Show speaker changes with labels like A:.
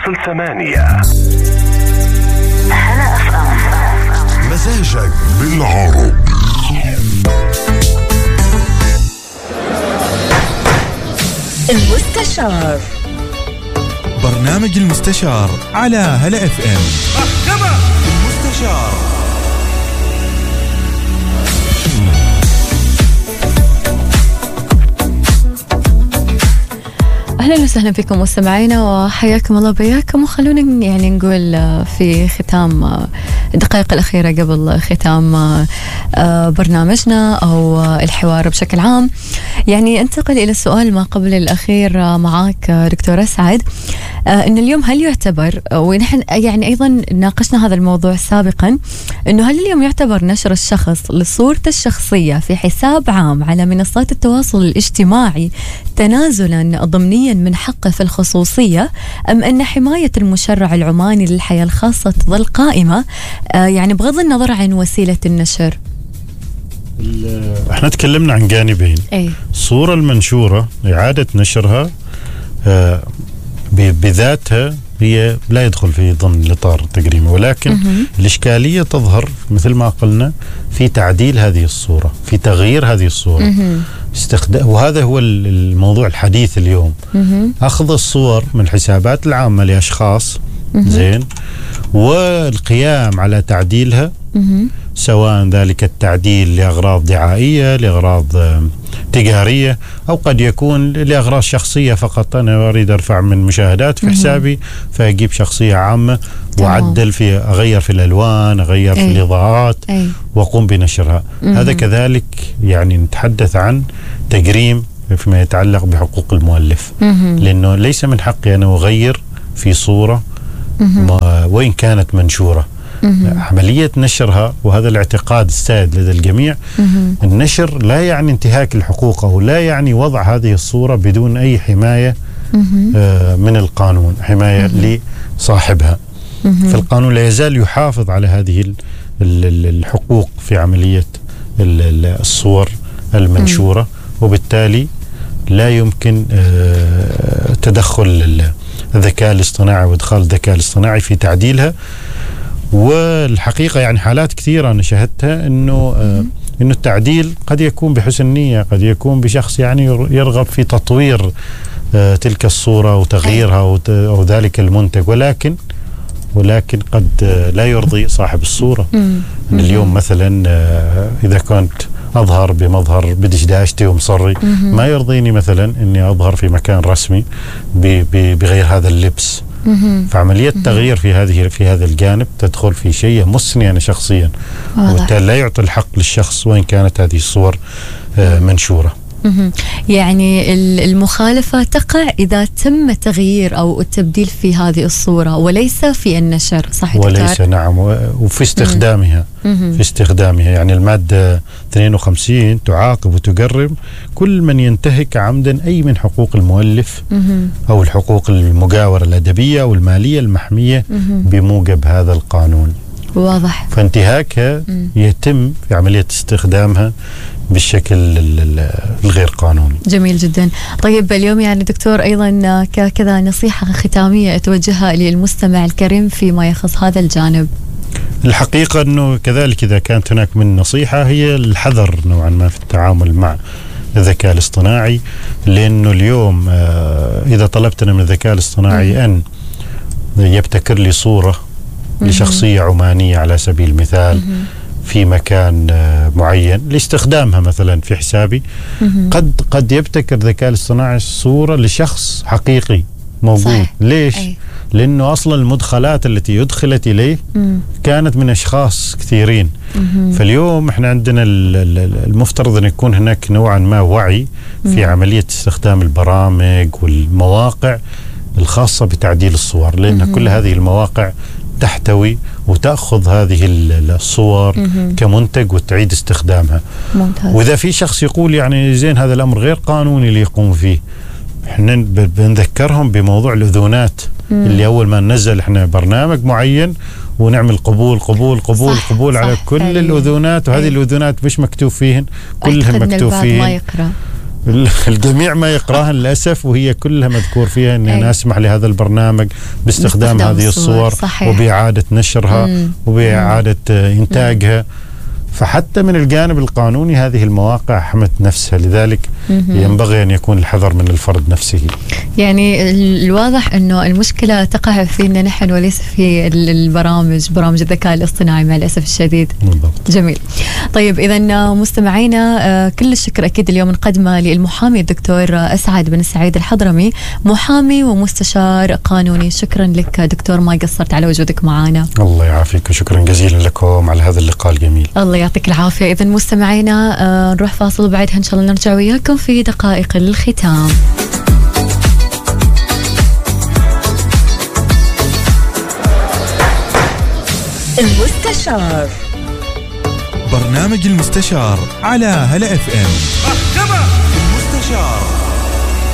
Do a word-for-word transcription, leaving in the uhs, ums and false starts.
A: فاصل ثمانية.
B: هلا أف أم.
A: مزاجك بالعربي.
B: المستشار.
C: برنامج المستشار على هلا اف ام. المستشار.
D: أهلا وسهلا فيكم مستمعينا وحياكم الله بياكم. وخلونا يعني نقول في ختام الدقائق الأخيرة قبل ختام برنامجنا أو الحوار بشكل عام، يعني انتقل إلى السؤال ما قبل الأخير معك دكتور أسعد، إن اليوم هل يعتبر، ونحن يعني أيضا ناقشنا هذا الموضوع سابقا، إنه هل اليوم يعتبر نشر الشخص لصورته الشخصية في حساب عام على منصات التواصل الاجتماعي تنازلا ضمنيا من حقه في الخصوصية، أم أن حماية المشرع العماني للحياة الخاصة تظل قائمة آه يعني بغض النظر عن وسيلة النشر؟
E: احنا تكلمنا عن جانبين.
D: أي.
E: الصورة المنشورة إعادة نشرها آه بذاتها هي لا يدخل في ضمن الإطار التجريمي، ولكن م- الإشكالية تظهر مثل ما قلنا في تعديل هذه الصورة، في تغيير هذه الصورة. استخدام، وهذا هو الموضوع الحديث اليوم. م- أخذ الصور من الحسابات العامة لأشخاص زين والقيام على تعديلها، سواء ذلك التعديل لأغراض دعائية، لأغراض تجارية، أو قد يكون لأغراض شخصية فقط. أنا أريد أرفع من مشاهدات في حسابي فأجيب شخصية عامة وعدل في، أغير في الألوان، أغير أي. في الإضاءات أي. وأقوم بنشرها. مم. هذا كذلك يعني نتحدث عن تجريم فيما يتعلق بحقوق المؤلف. مم. لأنه ليس من حقي أن أغير في صورة وإن كانت منشورة. مم. عملية نشرها، وهذا الاعتقاد السائد لدى الجميع، مم. النشر لا يعني انتهاك الحقوق أو لا يعني وضع هذه الصورة بدون أي حماية آه من القانون، حماية مم. لصاحبها. مم. فالقانون لا يزال يحافظ على هذه الحقوق في عملية الصور المنشورة. مم. وبالتالي لا يمكن آه تدخل الذكاء الاصطناعي وادخال الذكاء الاصطناعي في تعديلها. والحقيقة يعني حالات كثيرة أنا شاهدتها إنه آه إنه التعديل قد يكون بحسن نية، قد يكون بشخص يعني يرغب في تطوير آه تلك الصورة وتغييرها أو ذلك المنتج، ولكن ولكن قد آه لا يرضي صاحب الصورة. إن اليوم مثلا آه إذا كنت أظهر بمظهر بدشداشتي ومصري، ما يرضيني مثلا إني أظهر في مكان رسمي بغير هذا اللبس. فعملية تغيير في هذه في هذا الجانب تدخل في شيء يمسني أنا شخصيا، وبالتالي لا يعطي الحق للشخص وإن كانت هذه الصور منشورة.
D: يعني المخالفة تقع إذا تم تغيير أو التبديل في هذه الصورة وليس في النشر، صح دكتور؟
E: وليس، نعم، وفي استخدامها. مم. في استخدامها يعني المادة اثنين وخمسين تعاقب وتجرم كل من ينتهك عمدا أي من حقوق المؤلف مم. أو الحقوق المجاورة الأدبية والمالية المحمية مم. بموجب هذا القانون.
D: واضح.
E: فانتهاكها مم. يتم في عملية استخدامها بالشكل الغير قانوني.
D: جميل جدا. طيب اليوم يعني دكتور أيضا كذا نصيحة ختامية توجهها للمستمع الكريم فيما يخص هذا الجانب؟
E: الحقيقة أنه كذلك إذا كانت هناك من نصيحة هي الحذر نوعا ما في التعامل مع الذكاء الاصطناعي، لأنه اليوم إذا طلبتنا من الذكاء الاصطناعي أن يبتكر لي صورة لشخصية عمانية على سبيل المثال في مكان معين لاستخدامها مثلا في حسابي، قد قد يبتكر الذكاء الاصطناعي صورة لشخص حقيقي موجود. صحيح. ليش؟ أي. لأنه أصلا المدخلات التي يدخلت إليه مم. كانت من أشخاص كثيرين. مم. فاليوم احنا عندنا المفترض أن يكون هناك نوعا ما وعي في مم. عملية استخدام البرامج والمواقع الخاصة بتعديل الصور، لأن مم. كل هذه المواقع تحتوي وتأخذ هذه الصور مم. كمنتج وتعيد استخدامها.
D: ممتاز.
E: وإذا في شخص يقول يعني زين هذا الأمر غير قانوني اللي يقوم فيه، احنا بنذكرهم بموضوع الأذونات مم. اللي أول ما ننزل احنا برنامج معين ونعمل قبول قبول قبول صح قبول صح على كل أي. الأذونات، وهذه أي. الأذونات مش مكتوب فيهن، كلها مكتوب فيهن الجميع ما يقراها للأسف، وهي كلها مذكور فيها أن
D: أي.
E: نسمح لهذا البرنامج باستخدام هذه الصور وبإعادة نشرها مم. وبإعادة مم. إنتاجها. فحتى من الجانب القانوني هذه المواقع حمت نفسها، لذلك مم. ينبغي أن يكون الحذر من الفرد نفسه.
D: يعني الواضح أنه المشكلة تقع فينا نحن وليس في البرامج، برامج الذكاء الاصطناعي مع الأسف الشديد.
E: بالضبط.
D: جميل. طيب إذا مستمعينا كل الشكر أكيد اليوم نقدمه للمحامي الدكتور أسعد بن سعيد الحضرمي، محامي ومستشار قانوني. شكرا لك دكتور، ما قصرت على وجودك معنا.
E: الله يعافيك وشكرا جزيلا لكم على هذا اللقاء الجميل.
D: الله يعطيك العافية. إذا مستمعينا آه نروح فاصل وبعدها إن شاء الله نرجع وياكم في دقائق الختام.
B: المستشار،
C: برنامج المستشار على هلا اف ام. المستشار